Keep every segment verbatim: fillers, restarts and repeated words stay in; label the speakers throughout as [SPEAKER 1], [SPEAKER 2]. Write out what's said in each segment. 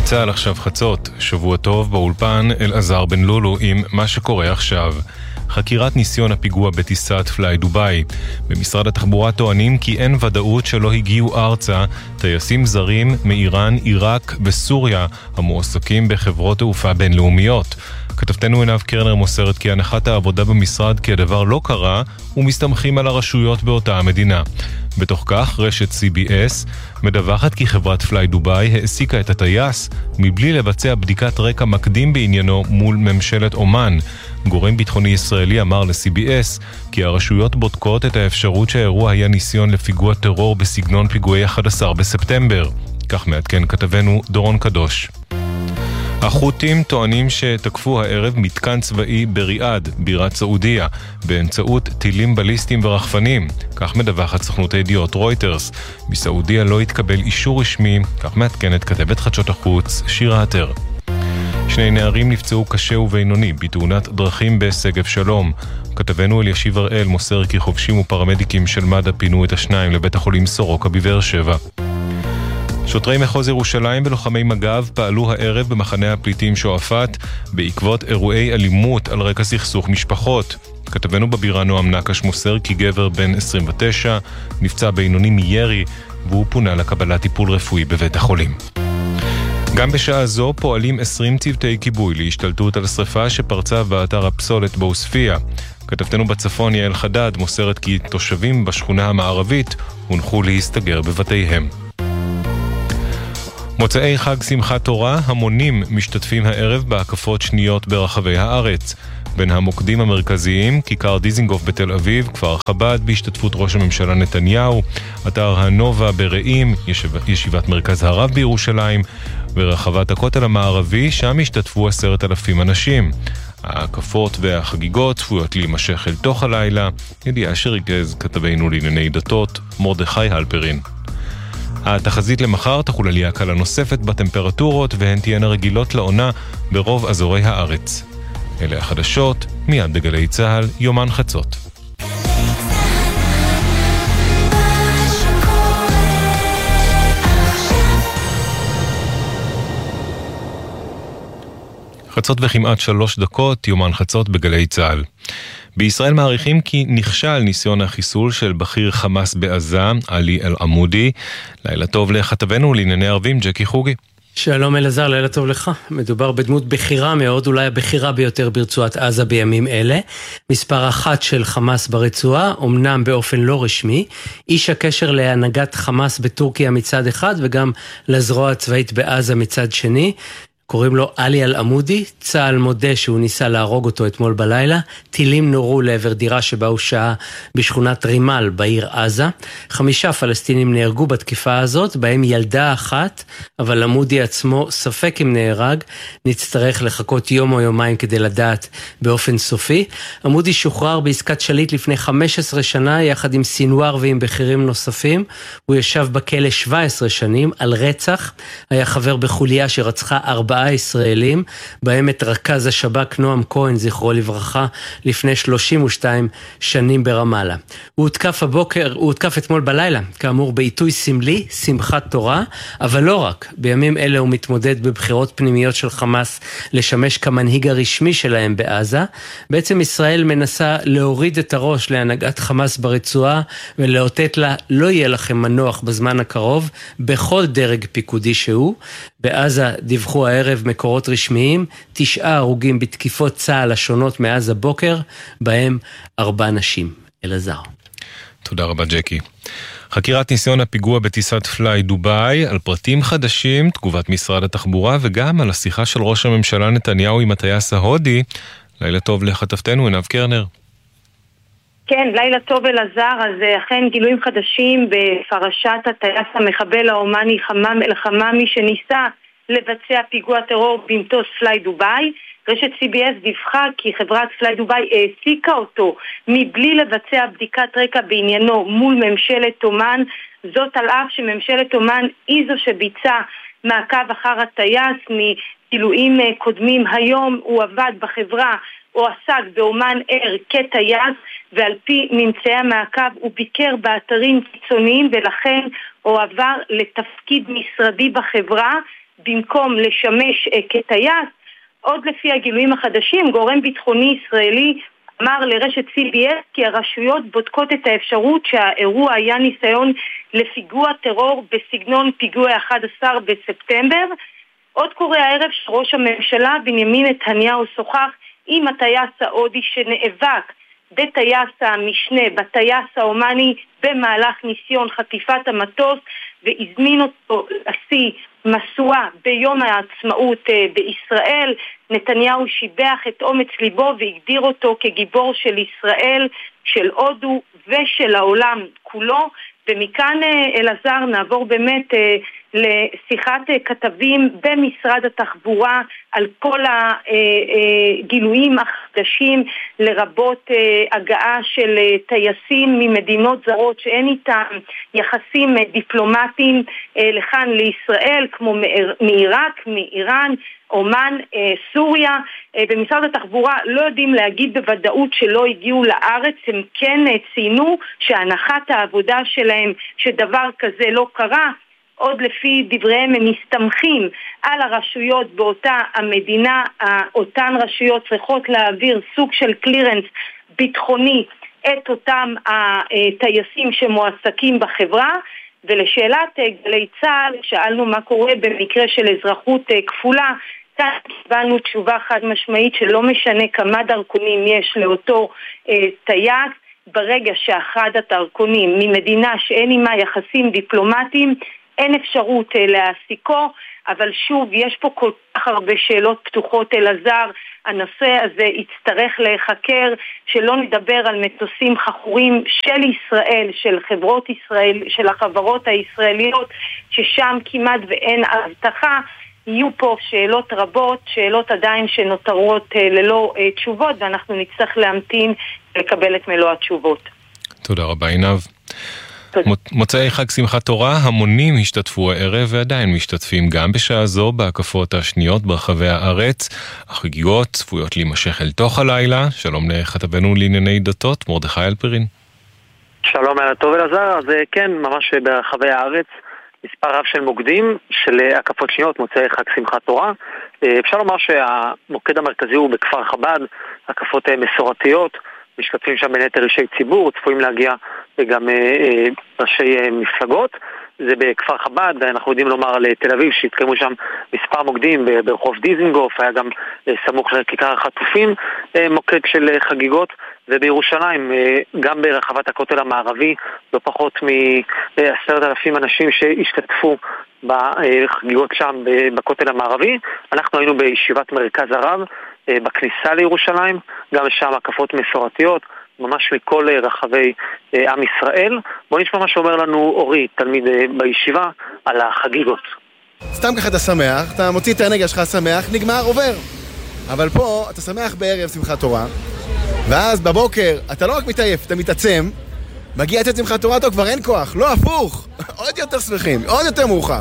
[SPEAKER 1] צהל עכשיו חצות, שבוע טוב באולפן אלעזר בן לולו עם מה שקורה עכשיו. חקירת ניסיון הפיגוע בטיסת פליי דוביי. במשרד התחבורה טוענים כי אין ודאות שלא הגיעו ארצה טייסים זרים מאיראן, עיראק וסוריה המועסקים בחברות תעופה בינלאומיות. כתבתנו עינב קרנר מוסרת כי הנחת העבודה במשרד כי הדבר לא קרה ומסתמכים על הרשויות באותה המדינה. בתוך כך, רשת סי בי אס מדווחת כי חברת פליי דוביי העסיקה את הטייס מבלי לבצע בדיקת רקע מקדים בעניינו מול ממשלת אומן. גורם ביטחוני ישראלי אמר ל-סי בי אס כי הרשויות בודקות את האפשרות שהאירוע היה ניסיון לפיגוע טרור בסגנון פיגועי אחד עשר בספטמבר. כך מעדכן כתבנו דורון קדוש. החות'ים טוענים שתקפו הערב מתקן צבאי בריאד, בירת סעודיה, באמצעות טילים בליסטיים ורחפנים. כך מדווחת סוכנות הידיעות רויטרס. בסעודיה לא התקבל אישור רשמי, כך מעדכנת כתבת חדשות החוץ שירה הטר. שני נערים נפצעו קשה ובינוני בתאונת דרכים בשגב שלום. כתבנו אלישיב הראל מוסר כי חובשים ופרמדיקים של מד"א פינו את השניים לבית החולים סורוקה בבאר שבע. שוטרי מחוז ירושלים ולוחמי מג"ב פעלו הערב במחנה הפליטים שועפאט בעקבות אירועי אלימות על רקע סכסוך משפחות. כתבנו בבירה נועם נקש מוסר כי גבר בן עשרים ותשע נפצע בינוני מירי והוא פונה לקבלת טיפול רפואי בבית החולים. גם בשעה זו פועלים עשרים צוותי כיבוי להשתלטות על שריפה שפרצה באתר הפסולת בעוספיה. כתבתנו בצפון יעל חדד מוסרת כי תושבים בשכונה המערבית הונחו להסתגר בבתיהם. מוצאי חג שמחת תורה, המונים משתתפים הערב בהקפות שניות ברחבי הארץ. בין המוקדים המרכזיים, כיכר דיזינגוף בתל אביב, כפר חב"ד בהשתתפות ראש הממשלה נתניהו, אתר הנובה ברעים, ישיב, ישיבת מרכז הרב בירושלים, ורחבת הכותל המערבי, שם השתתפו עשרת אלפים אנשים. ההקפות והחגיגות צפויות להימשך אל תוך הלילה, ידיעה שריכז כתבנו לענייני דתות, מרדכי הלפרין. התחזית למחר תחול עלייה קלה נוספת בטמפרטורות והן תהיינה רגילות לעונה ברוב אזורי הארץ. אלה החדשות, מיד בגלי צהל, יומן חצות. חצות וכמעט שלוש דקות, יומן חצות בגלי צהל. בישראל מעריכים כי נכשל ניסיון החיסול של בכיר חמאס בעזה, עלי אל-עמודי. לילה טוב לכתבנו לענייני ערבים, ג'קי חוגי.
[SPEAKER 2] שלום אלעזר, לילה טוב לך. מדובר בדמות בכירה מאוד, אולי הבכירה ביותר ברצועת עזה בימים אלה. מספר אחת של חמאס ברצועה, אמנם באופן לא רשמי. איש הקשר להנהגת חמאס בטורקיה מצד אחד וגם לזרוע הצבאית בעזה מצד שני. קוראים לו עלי אל-עמודי, צה"ל מודה שהוא ניסה להרוג אותו אתמול בלילה, טילים נורו לעבר דירה שבה הוא שעה בשכונת רימל בעיר עזה, חמישה פלסטינים נהרגו בתקיפה הזאת, בהם ילדה אחת, אבל עמודי עצמו ספק אם נהרג, נצטרך לחכות יום או יומיים כדי לדעת באופן סופי. עמודי שוחרר בעסקת שליט לפני חמש עשרה שנה, יחד עם סינואר ועם בכירים נוספים, הוא ישב בכלא שבע עשרה שנים על רצח, היה חבר בחוליה שרצחה ארבעה ישראלים, בהם את רכז השב"כ נועם כהן, זכרו לברכה, לפני שלושים ושתיים שנים ברמאללה. הוא הותקף הבוקר, הוא הותקף אתמול בלילה, כאמור בעיתוי סמלי, שמחת תורה, אבל לא רק. בימים אלה הוא מתמודד בבחירות פנימיות של חמאס לשמש כמנהיג הרשמי שלהם בעזה. בעצם ישראל מנסה להוריד את הראש להנהגת חמאס ברצועה ולאותת לה, לא יהיה לכם מנוח בזמן הקרוב, בכל דרג פיקודי שהוא. בעזה דיווחו הערב מקורות רשמיים, תשעה הרוגים בתקיפות צה"ל השונות מאז הבוקר, בהם ארבע נשים. אלעזר.
[SPEAKER 1] תודה רבה ג'קי. חקירת ניסיון הפיגוע בטיסת פליי דוביי, על פרטים חדשים, תגובת משרד התחבורה וגם על השיחה של ראש הממשלה נתניהו עם הטייס ההודי. לילה טוב לכתבתנו עינב קרנר.
[SPEAKER 3] כן, לילה טוב אלעזר. אז אכן גילויים חדשים בפרשת הטייס המחבל האומני חמם אל-חממי שניסה לבצע פיגוע טרור במטוס פליי דוביי. רשת סי בי אס דיווחה כי חברת פליי דוביי העסיקה אותו מבלי לבצע בדיקת רקע בעניינו מול ממשלת אומן, זאת על אף שממשלת אומן היא זו שביצע מעקב אחר הטייס מגילויים קודמים. היום הוא עבד בחברה או עסק באומן אר כטייס, ועל פי ממצאי המעקב הוא ביקר באתרים קיצוניים ולכן הוא עבר לתפקיד משרדי בחברה, במקום לשמש כטייס. עוד לפי הגילויים החדשים, גורם ביטחוני ישראלי אמר לרשת סי בי אס כי הרשויות בודקות את האפשרות שהאירוע היה ניסיון לפיגוע טרור בסגנון פיגוע אחד עשר בספטמבר. עוד קורה הערב שראש הממשלה בנימין נתניהו שוחח עם הטייס ההודי שנאבק בטייס המשנה, בטייס האומני במהלך ניסיון חטיפת המטוס, והזמין אותו לשיא מסועה ביום העצמאות בישראל. נתניהו שיבח את אומץ ליבו והגדיר אותו כגיבור של ישראל, של הודו ושל העולם כולו. ומכאן אלעזר נעבור באמת לשיחת כתבים במשרד התחבורה על כל הגילויים החדשים, לרבות הגעה של טייסים ממדינות זרות שאין איתם יחסים דיפלומטיים לכאן לישראל, כמו מעיראק, מאיראן, אומן, סוריה. במשרד התחבורה לא יודעים להגיד בוודאות שלא הגיעו לארץ. הם כן ציינו שהנחת העבודה שלהם שדבר כזה לא קרה. עוד לפי דבריהם הם מסתמכים על הרשויות באותה המדינה. אותן רשויות צריכות להעביר סוג של קלירנס ביטחוני את אותם הטייסים שמועסקים בחברה. ולשאלת גלי צה"ל, שאלנו מה קורה במקרה של אזרחות כפולה. כאן קיבלנו תשובה חד משמעית שלא משנה כמה דרכונים יש לאותו טייס, ברגע שאחד הדרכונים ממדינה שאין עימה יחסים דיפלומטיים, אין אפשרות להעסיקו. אבל שוב, יש פה כל כך הרבה שאלות פתוחות, אלעזר. הנושא הזה יצטרך להיחקר, שלא נדבר על מטוסים חכורים של ישראל, של חברות ישראל, של החברות הישראליות, ששם כמעט ואין הבטחה. יהיו פה שאלות רבות, שאלות עדיין שנותרות ללא תשובות, ואנחנו נצטרך להמתין לקבל את מלוא התשובות.
[SPEAKER 1] תודה רבה עינב. מוצאי חג שמחת תורה, המונים השתתפו הערב ועדיין משתתפים גם בשעה זו בהקפות השניות ברחבי הארץ. החגיגות צפויות להימשך אל תוך הלילה. שלום לכתבנו לענייני דתות, מרדכי אלפרין.
[SPEAKER 4] שלום, ערב טוב אלעזר. אז כן, ממש ברחבי הארץ מספר רב של מוקדים של הקפות שניות, מוצאי חג שמחת תורה. אפשר לומר שהמוקד המרכזי הוא בכפר חב"ד, הקפות מסורתיות, משתתפים שם בין היתר ראשי ציבור, צפויים להגיע גם ראשי מפלגות. זה בכפר חב"ד, ואנחנו יודעים לומר על תל אביב שהתקיימו שם מספר מוקדים, ברחוב דיזנגוף, היה גם סמוך לכיכר החטופים מוקד של חגיגות, ובירושלים גם ברחבת הכותל המערבי לא פחות מ-עשרת אלפים אנשים שהשתתפו בחגיגות שם בכותל המערבי. אנחנו היינו בישיבת מרכז הרב בכניסה לירושלים, גם שם הקפות מסורתיות ממש מכל רחבי עם ישראל. בוא נשמע מה שאומר לנו אורי, תלמיד בישיבה, על החגיגות.
[SPEAKER 5] סתם ככה אתה שמח, אתה מוציא את האנרגיה שלך שמח, נגמר, עובר. אבל פה אתה שמח בערב שמחת תורה, ואז בבוקר אתה לא רק מתעייף, אתה מתעצם, מגיע את שמחת תורה, אתה כבר אין כוח, לא הפוך, עוד יותר שמחים, עוד יותר מאוחר.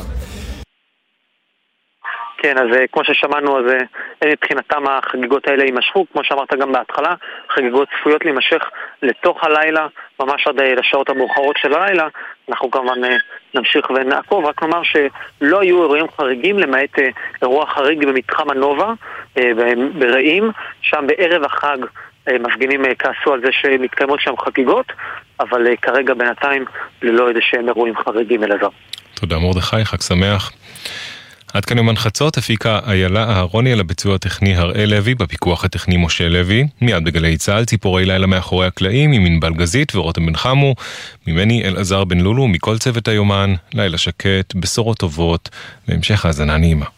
[SPEAKER 4] כן, אז כמו ששמענו, אז מבחינתם החגיגות האלה יימשכו, כמו שאמרת גם בהתחלה, חגיגות צפויות להימשך לתוך הלילה, ממש עד לשעות המאוחרות של הלילה. אנחנו כמובן נמשיך ונעקוב, רק נאמר שלא היו אירועים חריגים, למעט אירוע חריג במתחם הנובה, ברעים, שם בערב החג מפגינים כעסו על זה שמתקיימות שם חגיגות, אבל כרגע בינתיים ללא איזה שהם אירועים חריגים. אלעזר.
[SPEAKER 1] תודה מרדכי, חג שמח. עד כאן יומן חצות, הפיקה איילה אהרוני, על הביצוע הטכני הראל לוי, בפיקוח הטכני משה לוי. מיד בגלי צה"ל, ציפורי לילה מאחורי הקלעים, עם ענבל גזית ורותם בן חמו. ממני אלעזר בן לולו, מכל צוות היומן, לילה שקט, בשורות טובות, והמשך האזנה נעימה.